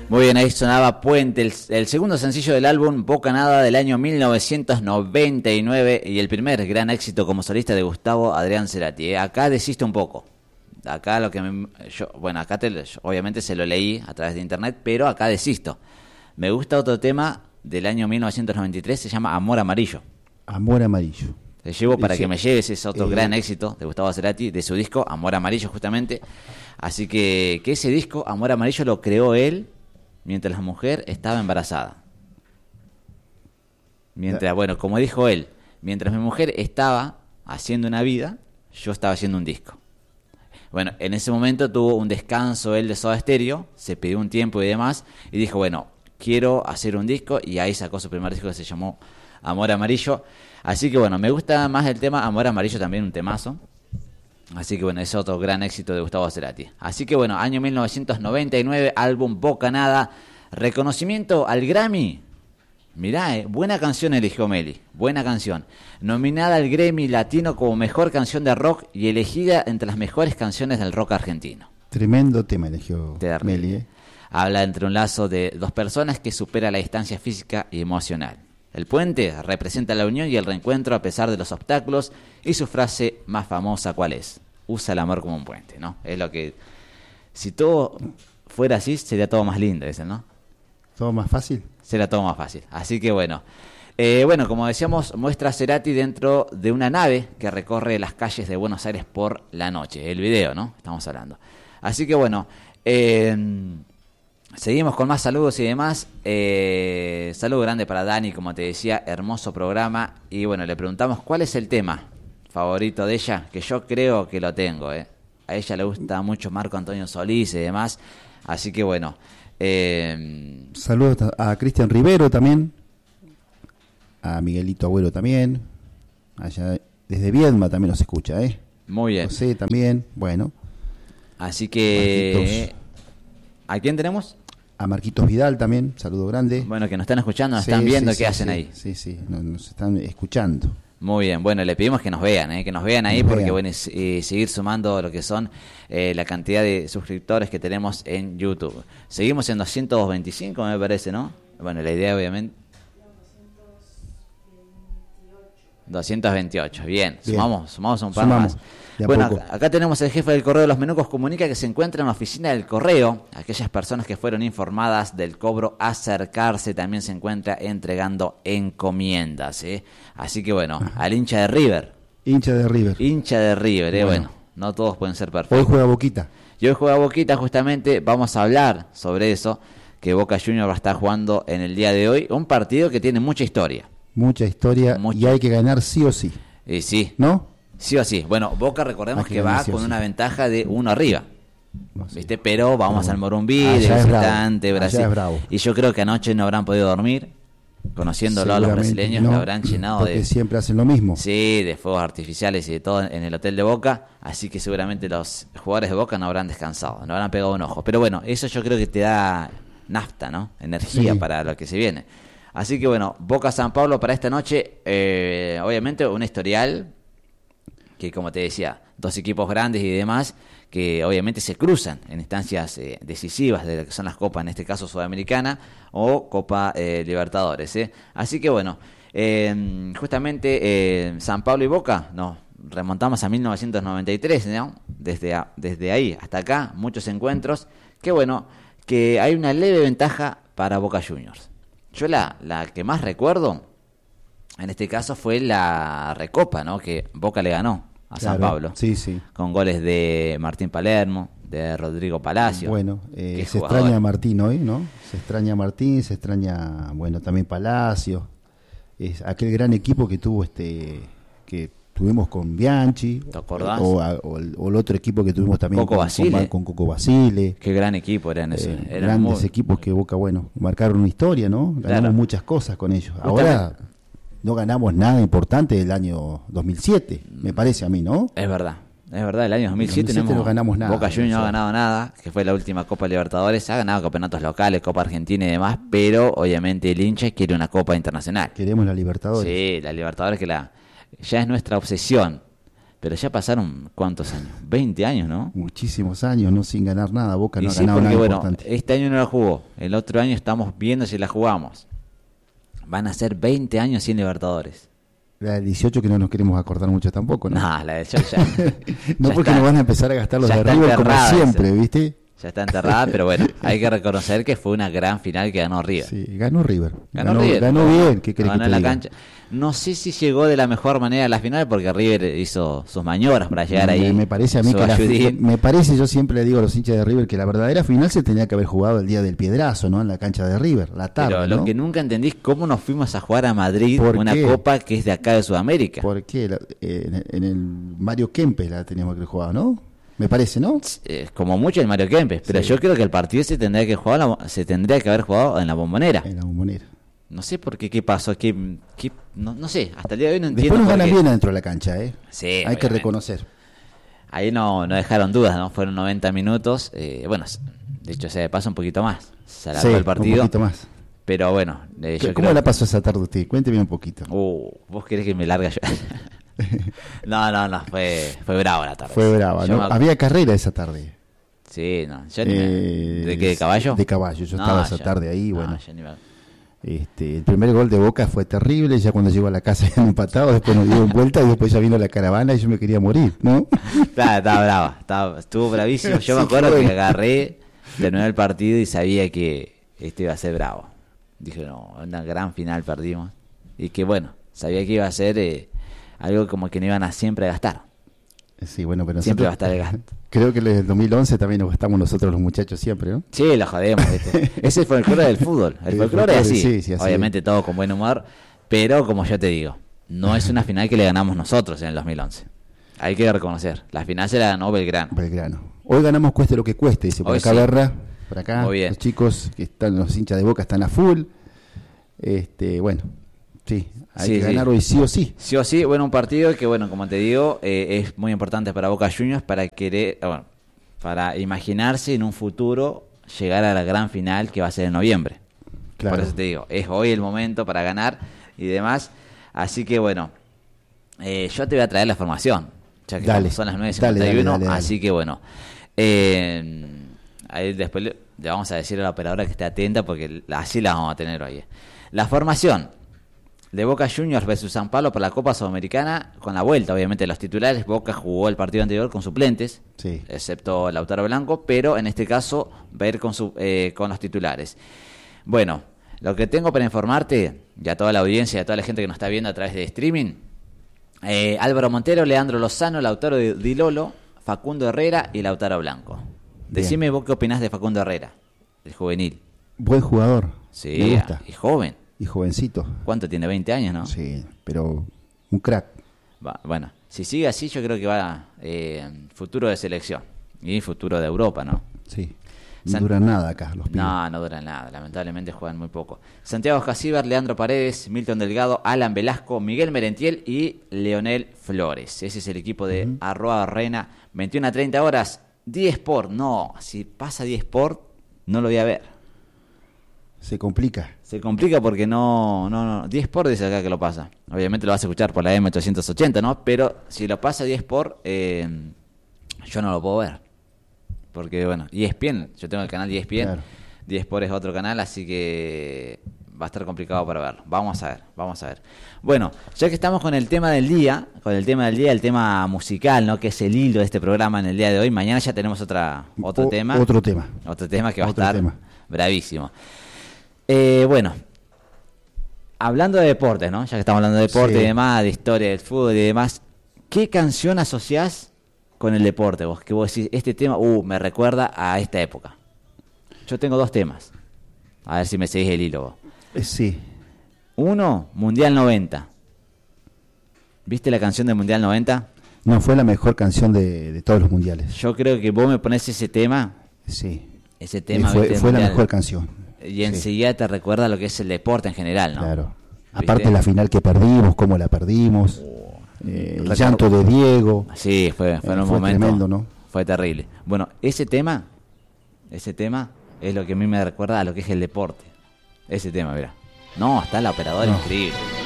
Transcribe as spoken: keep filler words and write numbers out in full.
Muy bien, ahí sonaba Puente, el, el segundo sencillo del álbum Boca Nada del año mil novecientos noventa y nueve y el primer gran éxito como solista de Gustavo Adrián Cerati. ¿eh? Acá desiste un poco. Acá lo que me, yo, bueno, acá te, yo, obviamente se lo leí a través de internet, pero acá desisto. Me gusta otro tema del año mil novecientos noventa y tres, se llama Amor Amarillo. Amor Amarillo. Te llevo para Dice, que me lleves, es otro eh, gran éxito de Gustavo Cerati, de su disco Amor Amarillo justamente. Así que, que ese disco, Amor Amarillo, lo creó él mientras la mujer estaba embarazada. Mientras, bueno, como dijo él, mientras mi mujer estaba haciendo una vida, yo estaba haciendo un disco. Bueno, en ese momento tuvo un descanso él de Soda Stereo, se pidió un tiempo y demás, y dijo, bueno, quiero hacer un disco, y ahí sacó su primer disco que se llamó Amor Amarillo. Así que bueno, me gusta más el tema Amor Amarillo, también un temazo. Así que bueno, es otro gran éxito de Gustavo Cerati. Así que bueno, año mil novecientos noventa y nueve, álbum Boca Nada, reconocimiento al Grammy. Mirá, eh, buena canción eligió Meli, buena canción. Nominada al Grammy Latino como mejor canción de rock y elegida entre las mejores canciones del rock argentino. Tremendo tema eligió Terrible. Meli. ¿eh? Habla entre un lazo de dos personas que supera la distancia física y emocional. El puente representa la unión y el reencuentro a pesar de los obstáculos, y su frase más famosa, ¿cuál es? Usa el amor como un puente, ¿no? Es lo que... Si todo fuera así, sería todo más lindo, dicen, ¿no? ¿Todo más fácil? Será todo más fácil. Así que bueno. Eh, bueno, como decíamos, muestra a Cerati dentro de una nave que recorre las calles de Buenos Aires por la noche. El video, ¿no? Estamos hablando. Así que bueno... Eh, Seguimos con más saludos y demás. Eh, saludo grande para Dani, como te decía, hermoso programa. Y bueno, le preguntamos cuál es el tema favorito de ella, que yo creo que lo tengo. Eh. A ella le gusta mucho Marco Antonio Solís y demás. Así que bueno. Eh, Saludos a Cristian Rivero también. A Miguelito Agüero también. Allá desde Viedma también nos escucha, ¿eh? Muy bien. José también, bueno. Así que... Marquitos. ¿A quién tenemos? A Marquitos Vidal también, saludo grande. Bueno, que nos están escuchando, nos sí, están viendo, sí, ¿qué sí, hacen sí, ahí? Sí, sí, nos, nos están escuchando. Muy bien, bueno, le pedimos que nos vean, ¿eh? que nos vean ahí, nos porque vean. bueno, es, eh, seguir sumando lo que son eh, la cantidad de suscriptores que tenemos en YouTube. Seguimos en doscientos veinticinco, me parece, ¿no? Bueno, la idea obviamente... doscientos veintiocho, bien, bien. Sumamos, sumamos un par Sumamos. más. Bueno, acá, acá tenemos el jefe del Correo de los Menucos, comunica que se encuentra en la oficina del Correo. Aquellas personas que fueron informadas del cobro, acercarse, también se encuentra entregando encomiendas. ¿eh? Así que bueno, Ajá. al hincha de River. Hincha de River. Hincha de River, ¿eh? bueno. bueno, no todos pueden ser perfectos. Hoy juega Boquita. Y hoy juega Boquita, justamente vamos a hablar sobre eso, que Boca Juniors va a estar jugando en el día de hoy. Un partido que tiene mucha historia. Mucha historia mucha. Y hay que ganar sí o sí. Y sí. ¿No? Sí o sí. Bueno, Boca recordemos que, que va sí con sí. una ventaja de uno arriba. No sé. ¿Viste? Pero vamos bueno. al Morumbí, de visitante, Brasil. Y yo creo que anoche no habrán podido dormir. Conociéndolo a los brasileños, no, lo habrán llenado porque de... siempre hacen lo mismo. Sí, de fuegos artificiales y de todo en el hotel de Boca. Así que seguramente los jugadores de Boca no habrán descansado, no habrán pegado un ojo. Pero bueno, eso yo creo que te da nafta, ¿no? Energía sí. para lo que se viene. Así que bueno, Boca San Pablo para esta noche, eh, obviamente un historial que, como te decía, dos equipos grandes y demás, que obviamente se cruzan en instancias eh, decisivas de lo que son las copas, en este caso Sudamericana o Copa eh, Libertadores. ¿eh? Así que bueno, eh, justamente eh, San Pablo y Boca, nos remontamos a mil novecientos noventa y tres, ¿no? Desde, a, desde ahí hasta acá, muchos encuentros, que bueno, que hay una leve ventaja para Boca Juniors. Yo la, la que más recuerdo, en este caso, fue la Recopa, ¿no? Que Boca le ganó a claro, San Pablo. Sí, sí. Con goles de Martín Palermo, de Rodrigo Palacio. Bueno, eh, se jugador. extraña a Martín hoy, ¿no? Se extraña a Martín, se extraña, bueno, también Palacio. Es aquel gran equipo que tuvo este, que tuvimos con Bianchi. ¿Te acordás? O, o, o, el, o el otro equipo que tuvimos también Coco con, con, con Coco Basile. Qué gran equipo eran esos. Eh, eran grandes muy... equipos que Boca, bueno, marcaron una historia, ¿no? Ganamos claro. muchas cosas con ellos. Justamente. Ahora no ganamos nada importante del año dos mil siete, me parece a mí, ¿no? Es verdad. Es verdad, el año dos mil siete, dos mil siete no, hemos, no ganamos nada. Boca Juniors no ha ganado nada, que fue la última Copa Libertadores. Ha ganado campeonatos locales, Copa Argentina y demás, pero obviamente el hincha quiere una Copa internacional. Queremos la Libertadores. Sí, la Libertadores que la ya es nuestra obsesión. Pero ya pasaron, ¿cuántos años? veinte años, ¿no? Muchísimos años, ¿no? Sin ganar nada. Boca no y ha sí, ganado porque, nada bueno, importante. Este año no la jugó. El otro año estamos viendo si la jugamos. Van a ser veinte años sin Libertadores. La del dieciocho que no nos queremos acordar mucho tampoco, ¿no? No, la del ya, ya. No, ya porque está. nos van a empezar a gastar los Ya de está River como enterrada siempre, esa. ¿viste? Ya está enterrada, pero bueno, hay que reconocer que fue una gran final que ganó River. Sí, ganó River. Ganó, Ganó, River. ganó bien, ¿qué querés Ganó que en te la diga? cancha. No sé si llegó de la mejor manera a la final porque River hizo sus maniobras para llegar ahí. Me, me parece a mí su que la, ayudín. me parece, yo siempre le digo a los hinchas de River que la verdadera final se tenía que haber jugado el día del Piedrazo, ¿no? En la cancha de River, la tarde, Pero lo ¿no? que nunca entendí es cómo nos fuimos a jugar a Madrid ¿Por una qué? copa que es de acá de Sudamérica. Porque la- eh, en, el- en el Mario Kempes la teníamos que haber jugado, ¿no? Me parece, ¿no? Eh, como mucho el Mario Kempes, pero Sí. yo creo que el partido se tendría que jugar, la- se tendría que haber jugado en la Bombonera. En la Bombonera. No sé por qué, qué pasó, qué, qué- no, no sé, hasta el día de hoy no Después entiendo nos por ganan qué. bien adentro de la cancha, ¿eh? Sí, Hay que obviamente. reconocer. Ahí no, no dejaron dudas, ¿no? Fueron noventa minutos, eh, bueno, de hecho se pasa un poquito más, se alargó Sí, el partido, un poquito más. pero bueno, eh, yo ¿Cómo creo- la pasó esa tarde usted? Cuénteme un poquito. Uh, ¿vos querés que me larga yo? no, no, no, fue, fue bravo la tarde. Fue brava, Yo ¿no? me- Había carrera esa tarde. Sí, no, yo ni me- Eh, ¿De qué, de caballo? De caballo, yo No, estaba esa yo- tarde ahí, no, bueno. yo ni me- Este, el primer gol de Boca fue terrible, ya cuando llegó a la casa habían empatado, después nos dieron vuelta y después ya vino la caravana y yo me quería morir, ¿no? Estaba, estaba brava, estaba- estuvo bravísimo. Yo me Sí, acuerdo qué que bueno. agarré, terminé el partido y sabía que este iba a ser bravo. Dije, no, una gran final perdimos. Y que bueno, sabía que iba a ser eh, algo como que no iban a siempre a gastar. Sí, bueno, pero Siempre va a nosotros- estar el gasto. Creo que en el dos mil once también nos gastamos nosotros los muchachos siempre, ¿no? Sí, lo jodemos. ¿viste? Ese es el folclore del fútbol. El El folclore es folclore, así. sí, sí, así Obviamente todo con buen humor. Pero como yo te digo, no es una final que le ganamos nosotros en el dos mil once. Hay que reconocer. La final se la ganó Belgrano. Belgrano. Hoy ganamos cueste lo que cueste, dice por Hoy acá sí. Berra, por acá, Muy bien. los chicos que están, los hinchas de Boca están a full. Este, bueno, sí, hay Sí, que sí. ganar hoy sí o sí. Sí o sí, bueno, un partido que, bueno, como te digo, eh, es muy importante para Boca Juniors para querer, ah, bueno, para imaginarse en un futuro llegar a la gran final que va a ser en noviembre. Claro. Por eso te digo, es hoy el momento para ganar y demás. Así que, bueno, eh, yo te voy a traer la formación, ya que Dale. son las nueve Dale, cincuenta y uno, dale, dale, dale. así que, bueno, eh, ahí después le, le vamos a decir a la operadora que esté atenta porque así la vamos a tener hoy. La formación de Boca Juniors versus San Pablo por la Copa Sudamericana, con la vuelta, obviamente, de los titulares. Boca jugó el partido anterior con suplentes, Sí. excepto Lautaro Blanco, pero en este caso va a ir con, su, eh, con los titulares. Bueno, lo que tengo para informarte, y a toda la audiencia, y a toda la gente que nos está viendo a través de streaming, eh, Álvaro Montero, Leandro Lozano, Lautaro Di Di Lolo, Facundo Herrera y Lautaro Blanco. Decime vos qué opinás de Facundo Herrera, el juvenil. Buen jugador. Sí, Me gusta. y joven. Y jovencito. ¿Cuánto tiene? veinte años, ¿no? Sí, pero un crack. Va, bueno, si sigue así, yo creo que va eh, futuro de selección y futuro de Europa, ¿no? Sí. No San- duran nada acá los pibes. No, no duran nada, lamentablemente juegan muy poco. Santiago Jasíbar, Leandro Paredes, Milton Delgado, Alan Velasco, Miguel Merentiel y Leonel Flores. Ese es el equipo de Ujú. Arroa Reina, veintiuna a treinta horas, diez Sport. No, si pasa diez Sport, no lo voy a ver. Se complica. Se complica porque no, no, no. diez Sport dice acá que lo pasa. Obviamente lo vas a escuchar por la M ochocientos ochenta, ¿no? Pero si lo pasa diez Sport, eh, yo no lo puedo ver. Porque, bueno, E S P N, yo tengo el canal E S P N, Claro. diez Sport es otro canal, así que va a estar complicado para verlo. Vamos a ver, vamos a ver. Bueno, ya que estamos con el tema del día, con el tema del día, el tema musical, ¿no? Que es el hilo de este programa en el día de hoy. Mañana ya tenemos otra, otro O- tema. Otro tema. Otro tema que va Otro a estar tema. bravísimo. Eh, bueno, hablando de deportes, ¿no? Ya que estamos hablando de deporte Sí. y demás, de historia del fútbol y demás, ¿qué canción asociás con el deporte vos? Que vos decís, este tema, uh, me recuerda a esta época. Yo tengo dos temas. A ver si me seguís el hilo vos. Eh, sí. Uno, Mundial noventa. ¿Viste la canción del Mundial noventa? No, fue la mejor canción de, de todos los mundiales. Yo creo que vos me pones ese tema, Sí. ese Y tema, fue ¿viste? del fue la Mundial, mejor canción. y Sí, enseguida te recuerda lo que es el deporte en general, ¿no? claro. ¿Viste? Aparte la final que perdimos, cómo la perdimos. eh, el Recuerdo- llanto de Diego. Sí, fue, fue en Eh, un fue momento. tremendo, ¿no? Fue terrible. Bueno, ese tema, ese tema es lo que a mí me recuerda a lo que es el deporte. Ese tema, mira. No, está la operadora No. increíble.